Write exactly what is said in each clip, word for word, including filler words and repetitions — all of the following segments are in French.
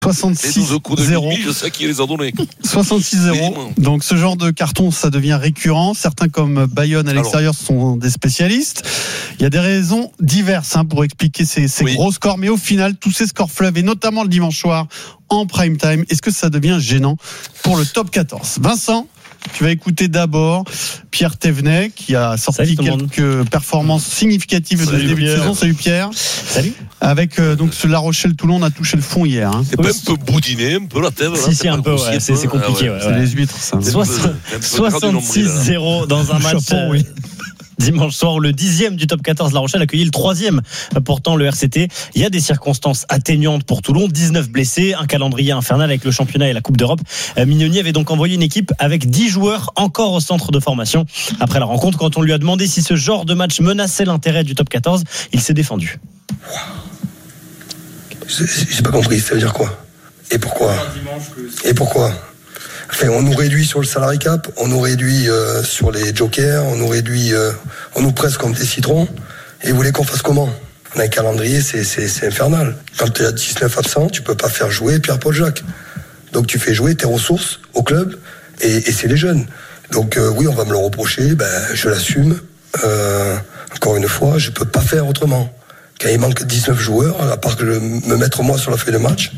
soixante-six zéro. Je sais qui les a donnés. soixante-six zéro. Donc ce genre de carton, ça devient récurrent. Certains comme Bayonne à l'extérieur Alors. sont des spécialistes. Il y a des raisons diverses hein, pour expliquer ces, ces oui. gros scores. Mais au final, tous ces scores fleuves, et notamment le dimanche soir en prime time, est-ce que ça devient gênant pour le top quatorze ? Vincent, tu vas écouter d'abord Pierre Thévenet qui a sorti Salut, quelques performances significatives Salut, de début Pierre. de saison. Salut Pierre. Salut. Avec euh, donc ce La Rochelle-Toulon, on a touché le fond hier. Hein. C'est pas un peu boudiné, un peu la tête. Si, si, un peu, ouais, c'est, c'est compliqué. Ah ouais. Ouais, ouais. C'est les huîtres, ça. soixante-six zéro dans un match. Chapeau, oui. Dimanche soir, le dixième du top quatorze, La Rochelle accueillit le troisième, pourtant le R C T. Il y a des circonstances atténuantes pour Toulon, dix-neuf blessés, un calendrier infernal avec le championnat et la Coupe d'Europe. Mignoni avait donc envoyé une équipe avec dix joueurs encore au centre de formation. Après la rencontre, quand on lui a demandé si ce genre de match menaçait l'intérêt du top quatorze, il s'est défendu. J'ai, j'ai pas compris, ça veut dire quoi ? Et pourquoi ? Et pourquoi ? Enfin, on nous réduit sur le salary cap, on nous réduit euh, sur les jokers, on nous réduit, euh, on nous presse comme des citrons. Et vous voulez qu'on fasse comment ? On a un calendrier, c'est, c'est, c'est infernal. Quand tu as dix-neuf absents, tu peux pas faire jouer Pierre-Paul Jacques. Donc tu fais jouer tes ressources au club et, et c'est les jeunes. Donc euh, oui, on va me le reprocher, ben, je l'assume. Euh, encore une fois, je peux pas faire autrement. Quand il manque dix-neuf joueurs, à part que je me mettre moi sur la feuille de match.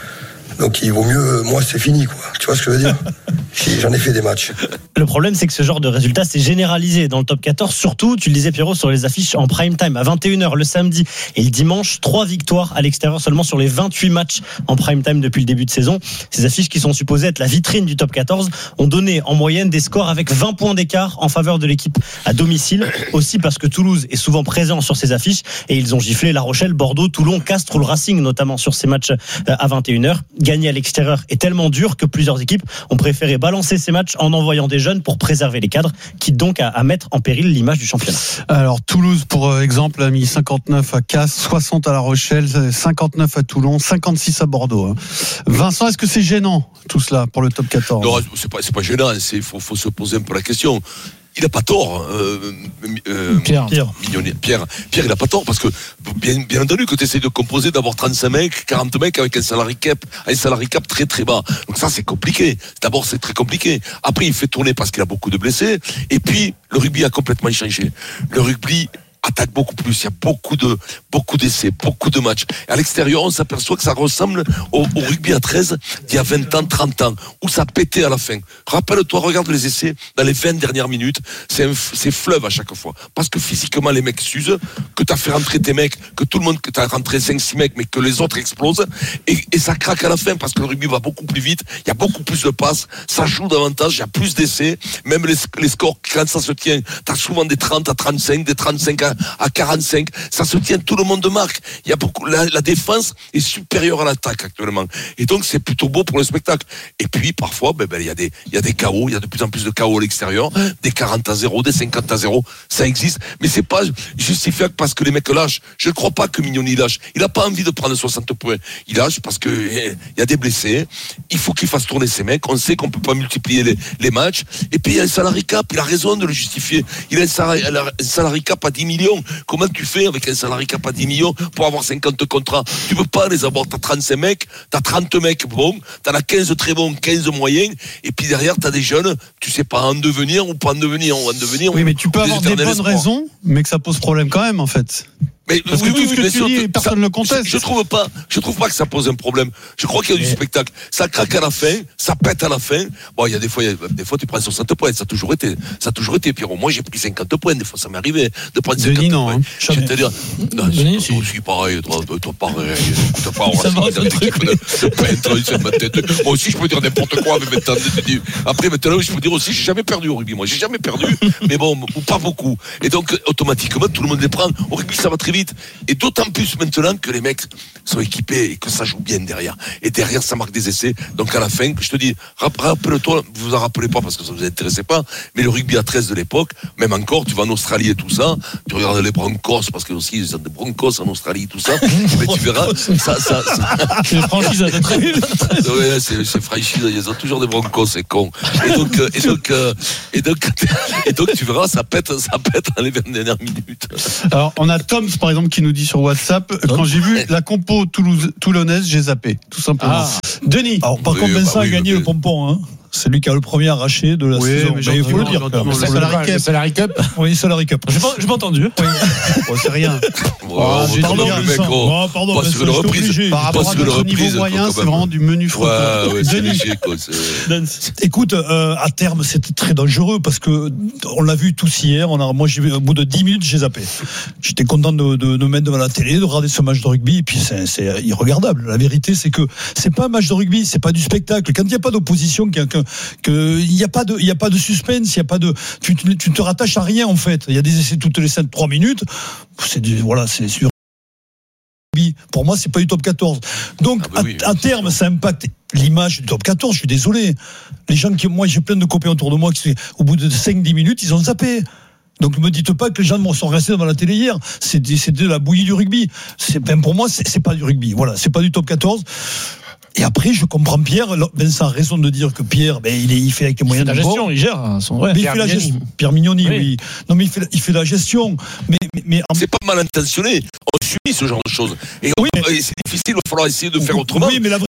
Donc il vaut mieux, moi c'est fini quoi. Tu vois ce que je veux dire ? J'en ai fait des matchs. Le problème c'est que ce genre de résultat c'est généralisé dans le top quatorze, surtout tu le disais Pierrot sur les affiches en prime time à vingt et une heures le samedi et le dimanche, trois victoires à l'extérieur seulement sur les vingt-huit matchs en prime time depuis le début de saison. Ces affiches qui sont supposées être la vitrine du top quatorze ont donné en moyenne des scores avec vingt points d'écart en faveur de l'équipe à domicile, aussi parce que Toulouse est souvent présent sur ces affiches et ils ont giflé La Rochelle, Bordeaux, Toulon, Castres ou le Racing notamment sur ces matchs à vingt et une heures. Gagner à l'extérieur est tellement dur que plusieurs équipes ont préféré balancer ces matchs en envoyant des jeunes pour préserver les cadres, quitte donc à, à mettre en péril l'image du championnat. Alors Toulouse, pour exemple, a mis cinquante-neuf à Castres, soixante à La Rochelle, cinquante-neuf à Toulon, cinquante-six à Bordeaux. Hein. Vincent, est-ce que c'est gênant tout cela pour le top quatorze ? Non, c'est pas, c'est pas gênant, il faut, faut se poser un peu la question. Il n'a pas tort, euh, euh, Pierre. Pierre. Pierre. Pierre, il n'a pas tort parce que bien, bien entendu que tu essaies de composer d'avoir trente-cinq mecs, quarante mecs avec un salary cap, un salary cap très très bas. Donc ça c'est compliqué. D'abord c'est très compliqué. Après il fait tourner parce qu'il a beaucoup de blessés. Et puis le rugby a complètement changé. Le rugby attaque beaucoup plus, il y a beaucoup de beaucoup d'essais, beaucoup de matchs. Et à l'extérieur, on s'aperçoit que ça ressemble au, au rugby à treize d'il y a vingt ans, trente ans, où ça pétait à la fin. Rappelle-toi, regarde les essais dans les vingt dernières minutes, c'est, un, c'est fleuve à chaque fois. Parce que physiquement, les mecs s'usent, que t'as fait rentrer tes mecs, que tout le monde, que t'as rentré cinq six mecs, mais que les autres explosent, et, et ça craque à la fin, parce que le rugby va beaucoup plus vite, il y a beaucoup plus de passes, ça joue davantage, il y a plus d'essais, même les, les scores, quand ça se tient, t'as souvent des trente à trente-cinq, des trente-cinq à à quarante-cinq, ça se tient, tout le monde marque. Il y a beaucoup, la, la défense est supérieure à l'attaque actuellement. Et donc c'est plutôt beau pour le spectacle. Et puis parfois, ben, ben, il y a des, il y a des K O, il y a de plus en plus de K O à l'extérieur, des quarante à zéro, des cinquante à zéro, ça existe. Mais c'est pas justifiable parce que les mecs lâchent. Je ne crois pas que Mignoni lâche. Il a pas envie de prendre soixante points. Il lâche parce que eh, il y a des blessés. Il faut qu'il fasse tourner ses mecs. On sait qu'on peut pas multiplier les, les matchs. Et puis il y a un salary cap. Il a raison de le justifier. Il a un salary, un salary cap à dix millions. Comment tu fais avec un salary cap à dix millions pour avoir cinquante contrats ? Tu peux pas les avoir. T'as trente-cinq mecs, t'as trente mecs bons, t'en as quinze très bons, quinze moyens, et puis derrière t'as des jeunes, tu sais pas en devenir ou pas en devenir, ou en devenir. Oui, mais tu peux avoir des bonnes espoirs. raisons, mais que ça pose problème quand même en fait. Mais parce oui, que oui, tout ce que oui, tu sûr, dis, personne ne le conteste. Je, je trouve pas, je trouve pas que ça pose un problème. Je crois qu'il y a du mais... spectacle. Ça craque à la fin, ça pète à la fin. Bon, il y a des fois, il y a, des fois tu prends soixante points. Ça a toujours été, ça a toujours été. Pierrot, moi j'ai pris cinquante points. Des fois, ça m'est arrivé de prendre cinquante Denis, non, points. Hein. Je vais te dire, non, Denis, c'est aussi pareil. Toi, toi pareil. T'as pas en l'équipe de peintre, c'est ma tête. Moi aussi, je peux dire n'importe quoi. Mais maintenant, après, maintenant, je peux dire aussi, j'ai jamais perdu au rugby. Moi, j'ai jamais perdu. Mais bon, ou pas beaucoup. Et donc, automatiquement, tout le monde les prend. Au rugby, ça va très vite. Et d'autant plus maintenant que les mecs sont équipés et que ça joue bien derrière. Et derrière, ça marque des essais. Donc à la fin, je te dis, rappelle-toi, vous vous en rappelez pas parce que ça vous intéressait pas, mais le rugby à treize de l'époque, même encore, tu vas en Australie et tout ça, tu regardes les Broncos, parce que aussi, ils ont des Broncos en Australie et tout ça, mais tu verras, ça, ça, ça... C'est les franchises à très ouais, c'est, c'est franchise, ils ont toujours des Broncos, c'est con. Et donc, et donc, et donc, et donc, tu verras, ça pète, ça pète dans les vingt dernières minutes. Alors, on a Tom par exemple, qui nous dit sur WhatsApp, quand j'ai vu la compo Toulouse, toulonnaise, j'ai zappé, tout simplement. Ah. Denis. Alors, par Oui, contre, Vincent bah oui, a gagné le- le pompon, hein. C'est lui qui a le premier arraché de la Oui, saison. mais Mais il faut le dire. gentiment, quand même. gentiment. C'est Le la- salary cap. Salary Cup. Oui, Salary Cup. J'ai pas, j'ai pas entendu. Oh, c'est rien. Oh, Ah, j'ai pardon, dit, le mec, Vincent. oh. Oh, pardon, Pas Vincent, sur une j'étais reprise. obligé. Par rapport Pas à sur une notre niveau reprise, moyen, quand c'est même. vraiment du menu Ouais, frotteur. ouais, c'est Denis. léger, quoi. c'est- Écoute, euh, à terme, c'était très dangereux parce que on l'a vu tous hier. On a, moi, j'ai, au bout de dix minutes, j'ai zappé. J'étais content de, de, de me mettre devant la télé, de regarder ce match de rugby. Et puis, c'est, c'est irregardable. La vérité, c'est que c'est pas un match de rugby, c'est pas du spectacle. Quand il n'y a pas d'opposition, qu'il y a, que, que, il n'y a pas de, il y a pas de suspense, il y a pas de, tu, tu, tu ne te rattaches à rien en fait. Il y a des essais toutes les cinq trois minutes. C'est du, voilà, c'est sûr. Pour moi, c'est pas du top quatorze. Donc, Ah bah oui, à, à terme, ça impacte l'image du top quatorze. Je suis désolé. Les gens qui, moi, j'ai plein de copains autour de moi qui, au bout de cinq dix minutes, ils ont zappé. Donc, ne me dites pas que les gens sont restés devant la télé hier. C'était, c'était de la bouillie du rugby. C'est, ben, pour moi, c'est, c'est pas du rugby. Voilà, c'est pas du top quatorze. Et après, je comprends Pierre. Vincent a raison de dire que Pierre, ben, il, est, il fait avec les moyens La du bord. gestion, il gère son ouais. Mais il Pierre fait la Mignoni. gestion. Pierre Mignoni, oui. Oui. Non, mais il fait, il fait la gestion. Mais, mais, mais en C'est pas mal intentionné. On subit ce genre de choses. Et, on- Oui, mais- et c'est difficile, il va falloir essayer de faire autrement. Oui, mais la vraie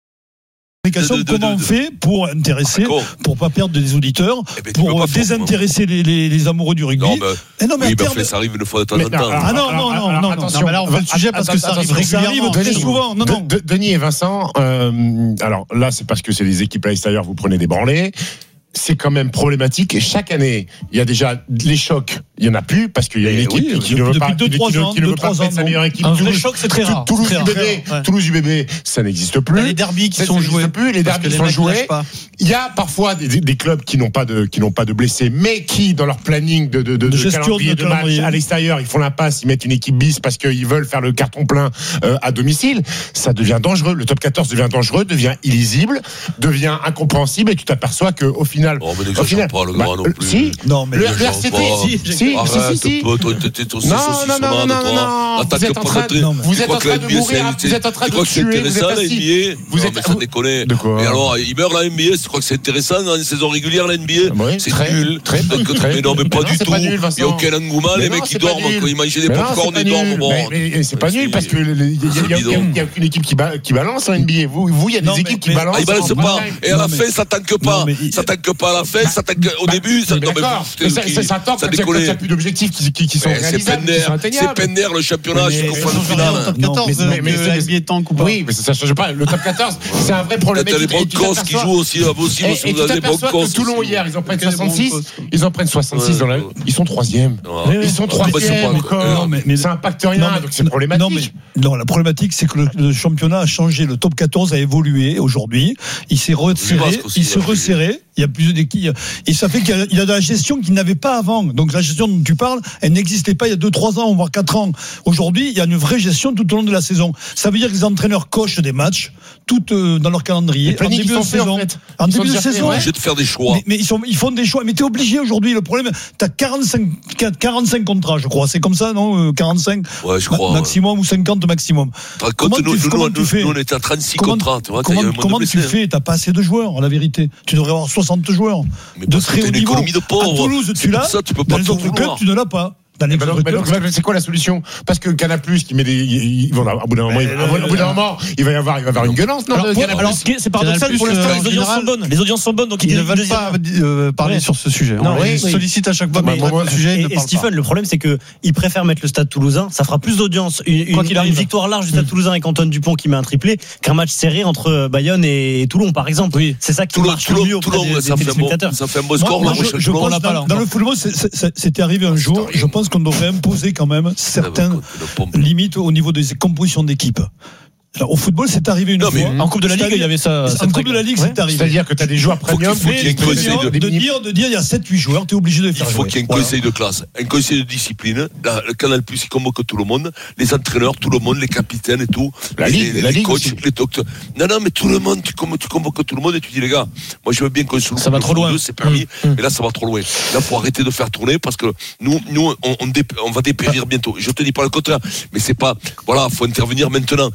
question, De- de- de- comment on de- fait pour intéresser, D'accord. pour pas perdre des auditeurs, Eh ben, tu peux pour pas faire désintéresser les, les, les amoureux du rugby. Non, mais, Eh non, mais oui, à mais terme- enfin, ça arrive une fois de temps Mais en non, temps. alors, Ah non, non, non, non, non. attention. Non, mais là, on fait le sujet parce que ça arrive Ça arrive régulièrement. très Denis, souvent. Non, non. De- de- Denis et Vincent, euh, alors là, c'est parce que c'est des équipes à l'extérieur, vous prenez des branlées. C'est quand même problématique. Et chaque année, il y a déjà les chocs. Il y en a plus parce qu'il y a une Eh équipe oui, qui ne depuis veut pas, deux, qui, trois qui ne- ans, qui ne deux, veut pas trois mettre sa ans, meilleure équipe. un vrai Toulouse- choc, c'est très rare. Toulouse Très U B B, rare, ouais. Toulouse U B B, ça n'existe plus. Il y a les derbies qui Ça sont n'existe joués. plus. Les Parce que derbys les sont mecs ne joués. lâchent pas. Il y a parfois des, des clubs qui n'ont pas de qui n'ont pas de blessés, mais qui dans leur planning de, de, de, de gestion calendrier de de match calendrier. à l'extérieur, ils font l'impasse, ils mettent une équipe bis parce qu'ils veulent faire le carton plein euh, à domicile. Ça devient dangereux. Le top quatorze devient dangereux, devient illisible, devient incompréhensible, et tu t'aperçois que au final, Oh, mais au n'exagère final, pas le bah, grand non euh, plus. si, Non, mais le n'exagère R C T, pas. si, si, si, Arrête, si, si. toi, toi, t'es- t'es aussi Non, saucissonnade, non, non, non, toi. non, Attaque vous êtes pas en train le de- truc. vous Tu êtes crois en que train la de N B A, mourir, c'est- vous êtes en train tu de crois que c'est tuer, vous êtes intéressant, la assis. N B A? Vous Non, êtes- mais ça vous- déconne. De quoi Mais alors, il meurt la N B A, tu crois que c'est intéressant dans une saison régulière, la N B A? Oui, C'est très, nul. très, Donc, très. Mais non, mais Mais pas non, du c'est tout. pas nul, Il Vincent. n'y a aucun engouement, Mais les non, mecs qui c'est pas dorment, nul. quand ils mangent des Mais non, popcorn, c'est ils pas dorment. nul. Bon. Mais, mais c'est pas C'est- nul parce que il y, c'est a- il y a- bidon. il y a aucune équipe qui, ba- qui balance en N B A. Vous, vous, il y a des Non, mais- équipes qui mais- balancent. Ah, ils balancent en pas. prime time. Et à la Non, mais- fin, ça tanque pas. Non, mais il- Ça tanque pas à la fin, ça tanque au début. ça- Mais non, mais d'accord, c'était- mais ça, qui- ça, ça tente ça quand il y a- quand il décollait. n'y a plus d'objectifs qui, qui, qui sont Mais C'est réalisables, qui Penner, sont c'est atteignables. Penner le championnat Mais- jusqu'au mais fin ça de change finale. rien au top Non, quatorze, mais- donc, mais- mais euh, c'est- la N B A tank ou pas. Oui, mais ça ne change pas. Le top quatorze, c'est un vrai problème. T'as les Et tu- et tu Broncos qui t'aperçois- jouent aussi, là, vous aussi, Et, parce que et vous tu avez les t'aperçois Broncos. que Toulon aussi. hier, ils en prennent Ok, les soixante-six. Broncos. Ils en prennent soixante-six. Ouais, dans la- ouais. Ils sont troisième. Ouais. Ils sont Ouais, bah, c'est troisième pas- encore. euh, Non, mais- mais- Ça impacte Non, rien, mais- donc c'est problématique. Non, mais, non, la problématique, c'est que le, le championnat a changé. Le top quatorze a évolué aujourd'hui. Il s'est resserré. Basque aussi, Il s'est là, resserré. Il y a plus d'équipes. Et ça fait qu'il y a, il y a de la gestion qu'il n'avait pas avant. Donc la gestion dont tu parles, elle n'existait pas il y a deux trois ans, voire quatre ans. Aujourd'hui, il y a une vraie gestion tout au long de la saison. Ça veut dire que les entraîneurs coachent des matchs, tout euh, dans leur calendrier. Les plannings, en début ils de sont faits, saison. en fait. En Ils sont début de déjà faits, saison. ouais. Obligé de faire des choix. Mais, mais ils, sont, ils font des choix. Mais t'es obligé aujourd'hui. Le problème, t'as quarante-cinq, quarante-cinq contrats, je crois. C'est comme ça, non? Euh, quarante-cinq Ouais, je ma- crois. maximum ou cinquante maximum. Par Comment contre, tu- nous, comment nous, tu nous, fais nous, on était à trente-six Comment, contrats, tu vois, il y a comment, un comment monde tu blessé. fais? T'as pas assez de joueurs, la vérité. Tu devrais avoir soixante joueurs. Mais De parce que très t'as haut une niveau. économie de pauvres. À Toulouse, C'est tu pour l'as. ça, tu peux Dans pas les tout autres clubs, vouloir. tu ne l'as pas. Dans les Bah autres donc, bah clubs, donc, c'est quoi la solution? Parce que Canal+, qui met des, ils ils vont, au bout d'un moment, il- au bout d'un moment, il va y avoir, il va y avoir une gueulance, non, Alors, de pour- Canal+. alors, ce qui est- c'est paradoxal, Canal+, pour l'instant, euh, les en audiences général, sont bonnes. Les audiences sont bonnes, donc Ils ils ne veulent disent- pas euh, parler Ouais. sur ce sujet. Non, On oui, les oui. sollicite à chaque fois Mais qu'on traite moi, le sujet. ils Et, ne et parlent Stephen, pas. le problème, c'est que ils préfèrent mettre le Stade Toulousain. Ça fera plus d'audience. Une, Quoi une- qu'il une arrive. victoire large du Stade Toulousain avec Antoine Dupont qui met un triplé qu'un match serré entre Bayonne et Toulon, par exemple. Oui. C'est ça qui Toulon, marche le Toulon, mieux auprès Toulon, des, des ça fait un bon, téléspectateurs. ça fait un bon Moi, score, moi, là, je, Rochelle je Toulon. pense l'a pas, dans, là dans le encore. football, c'est- c'est- c'était arrivé un jour. Je pense qu'on devrait imposer quand même certaines limites au niveau des compositions d'équipe. Alors, au football, c'est arrivé une Non, mais fois. En Coupe de la Ligue, il y avait ça. En cette Coupe règle. de la Ligue, Ouais. c'est arrivé. C'est-à-dire que tu as des joueurs Faut qu'il- premium, faut qu'il y ait une mais- conseil de- de dire, de dire, il y a sept huit joueurs, tu es obligé de les Il faire faut jouer. qu'il y ait un Voilà. conseil de classe, un conseil de discipline. La- le Canal+, il convoque tout le monde, les entraîneurs, tout le monde, les capitaines et tout. La les, Ligue, les, la les Ligue coachs, aussi. les docteurs. Non, non, mais tout le monde, tu, convo- tu convoques tout le monde et tu dis, les gars, moi je veux bien qu'on se Ça va trop loin. c'est permis, Mmh. mais là ça va trop loin. Là, faut arrêter de faire tourner parce que nous, nous on, on, dé- on va dépérir bientôt. Je te dis pas le contraire, mais c'est pas, voilà, faut intervenir maintenant. C'est-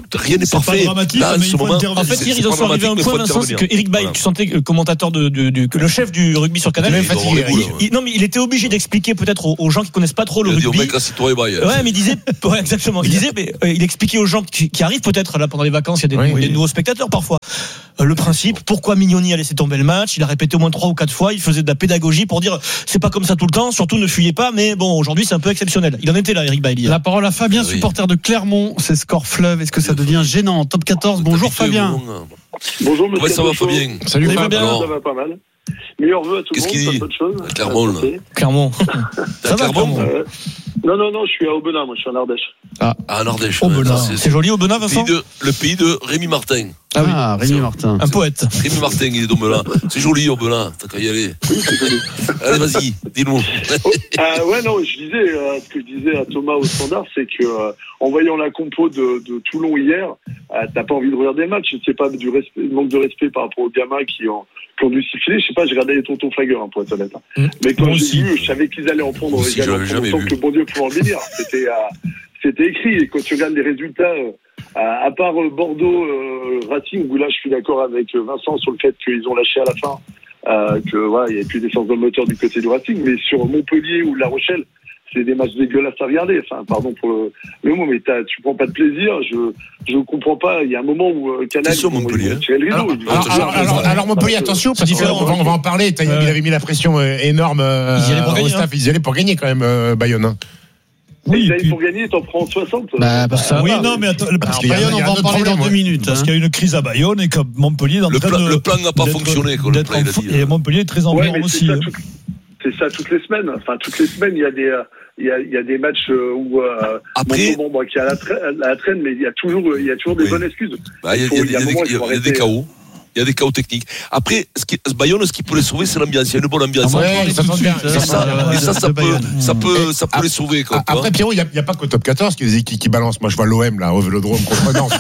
rien n'est C'est parfait. pas dramatique, Là, en mais ce il faut moment, intervenir. En fait, c'est- hier, c'est ils en pas sont arrivés à un dramatique, mais point, faut Vincent, c'est que intervenir. Eric Bailly, Voilà. tu sentais que commentateur de, de, de- que le chef du rugby sur Canal, Il il, doit avoir les boules, il- il- non mais il était obligé d'expliquer peut-être aux, aux gens qui connaissent pas trop le Il a dit au rugby. mec, assis-toi et baille. Ouais, mais il disait, ouais, exactement. Il disait, mais euh, il expliquait aux gens qui, qui arrivent peut-être là pendant les vacances, il y a des, Oui, des oui. nouveaux spectateurs parfois. Euh, le principe, pourquoi Mignoni a laissé tomber le match, il a répété au moins trois ou quatre fois, il faisait de la pédagogie pour dire c'est pas comme ça tout le temps, surtout ne fuyez pas, mais bon, aujourd'hui c'est un peu exceptionnel. Il en était là, Eric Bailly. La parole à Fabien, Oui. supporter de Clermont. C'est score fleuve. Est-ce que ça devient gênant en top quatorze? Bonjour Fabien. Bonjour monsieur. Ouais, ça va Adolfo. Fabien. Salut Salut, Fab. Fabien. Alors, Ça va pas mal. Meilleurs vœux à tout le Qu'est-ce monde, qu'il plein dit de bonnes choses. À Clermont, là. Clairement. t'as Ça va, Clermont Clermont. Euh, non, non, non, je suis à Aubenas, moi je suis en Ardèche. Ah, en Ardèche. Oh, ouais, Benin. ça, C'est joli au Benin, le pays Vincent. de, le pays de Rémi Martin. Ah, oui. Rémi Martin. Un poète. Rémi Martin, il est d'Aubenas. C'est joli, Aubenas. T'as qu'à y aller. Allez, vas-y, dis-nous. Oh, euh, ouais, non, je disais, euh, ce que je disais à Thomas au standard, c'est que euh, en voyant la compo de, de Toulon hier, euh, t'as pas envie de regarder le match. C'est pas du respect, manque de respect par rapport aux gamins qui ont, qui ont dû siffler. Je sais pas, j'ai regardé les tontons flagueurs, hein, pour être honnête. Mmh. Mais quand Moi j'ai aussi. vu, je savais qu'ils allaient en prendre Moi aussi, ils allaient en j'avais prendre jamais autant vu. que le bon Dieu pouvait en bénir. C'était, euh, c'était écrit. Et quand tu regardes les résultats, euh, à, à part euh, Bordeaux, euh, Racing, où là je suis d'accord avec euh, Vincent sur le fait qu'ils ont lâché à la fin, euh, que voilà, il n'y avait plus d'essence dans le moteur du côté du Racing, mais sur Montpellier ou La Rochelle, c'est des matchs dégueulasses à regarder. Enfin, pardon pour le, le mot, mais t'as, tu prends pas de plaisir. Je je comprends pas. Il y a un moment où euh, Canal Attention, ils vont- Montpellier. ils vont tirer le rideau. Alors, Ils vont alors, dire, alors, euh, alors, alors, Montpellier, euh, attention, parce c'est qu'on différent, va, on va en parler. T'as- Ouais. Il avait mis la pression euh, énorme euh, Ils y allaient pour au gagner, staff. hein. Ils y allaient pour gagner quand même, euh, Bayonne. hein. Oui, ils et allaient puis- pour gagner, t'en prends soixante. Bah, parce que ça oui, va. non, mais attends, parce Parce qu'il qu'il y a- Bayonne, il y on a va un en autre parler dans problème, deux ouais. minutes. Parce hein. qu'il y a une crise à Bayonne et que Montpellier est en Le train plan- de. le plan n'a pas d'être- fonctionné, quoi, le d'être plan, il a en- dit, Et hein. Montpellier est très en Ouais, forme mais aussi. c'est ça, hein. tout- c'est ça toutes les semaines. Enfin, toutes les semaines, il y a des, euh, il y a, il y a des matchs euh, où euh, Après- bon, bon, bon, qui est à la, tra- à la traîne, mais il y a toujours, il y a toujours des Oui. bonnes excuses. Bah, Il y a- il y a- il y a des- il y a- il y a des chaos. Il y a des chaos techniques. Après, ce qui, Bayonne, ce qui peut les sauver, c'est l'ambiance. Il y a une bonne ambiance. On va en Ouais, parler ça tout de tombe bien. suite, Et hein, Et ça, de- et ça, de ça peut, Bayonne. ça peut, Et ça peut les sauver, quoi. tu vois. Après, Pierrot, il n'y a, pas qu'au top quatorze qu'il y a des équipes qui balancent. Moi, je vois l'O M, là, au Vélodrome contre Nantes.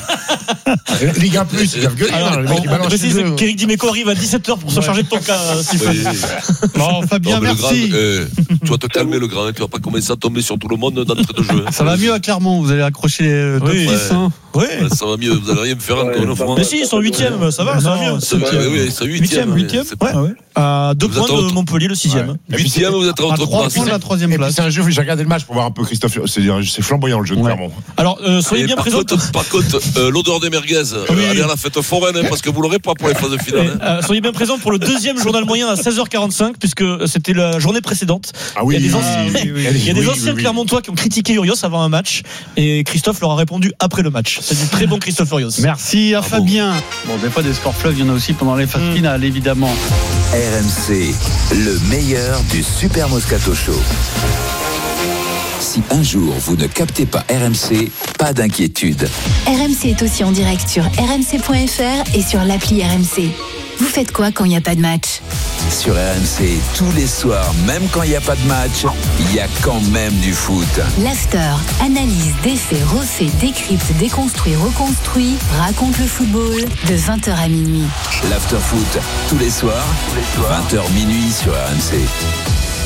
Ligue un plus, ils doivent gueuler. Alors, hein, les on, mecs qui on balancent précise les jeux. qu'Éric Dimeco arrive à dix-sept heures pour se charger de ton cas. euh, s'il faut. Oui. Bon, Fabien, Non, mais le grand, merci. euh, tu vas te calmer, le grand. hein, Tu vas pas commencer à tomber sur tout le monde d'entrée de jeu. hein. Ça va mieux à Clermont. Vous allez accrocher les Oui, d'office, ouais. hein. Oui. Ouais, Ça va mieux. Vous allez rien me faire Ouais, encore une ça fois. Mais si, ils sont huitièmes, ça va, ça va Non, mieux. C'est- Oui, oui, c'est Huitième, huitième. huitième, c'est pas- Ah ouais. À deux Vous points êtes en- de Montpellier, le sixième. Et puis, Huitième, vous êtes à À votre trois place. points de la troisième Et puis place. c'est un jeu, j'ai regardé le match pour voir un peu Christophe. C'est c'est flamboyant le jeu de Ouais. Clermont. Alors, euh, soyez Et bien par, présents. contre, par contre, euh, l'odeur des merguez, euh, Oui, allez oui. à la fête foraine, hein, parce que vous l'aurez pas pour les phases finales. hein. Euh, soyez bien présents pour le deuxième journal moyen à seize heures quarante-cinq, puisque c'était la journée précédente. Ah oui, Il y a des oui, anciens, oui, oui, oui. il y a des Oui, anciens oui, oui. Clermontois qui ont critiqué Urios avant un match, et Christophe leur a répondu après le match. C'est du très bon Christophe Urios. Merci à Bravo. Fabien. Bon, des fois, des scores fleuves, il y en a aussi pendant les phases Mm. finales, évidemment. R M C, le meilleur du Super Moscato Show. Si un jour vous ne captez pas R M C, pas d'inquiétude. R M C est aussi en direct sur r m c point f r et sur l'appli R M C. Vous faites quoi quand il n'y a pas de match? Sur R M C, tous les soirs, même quand il n'y a pas de match, il y a quand même du foot. L'after, analyse, défait, refait, décrypte, déconstruit, reconstruit, raconte le football de vingt heures à minuit. L'after foot, tous les soirs, vingt heures minuit sur R M C.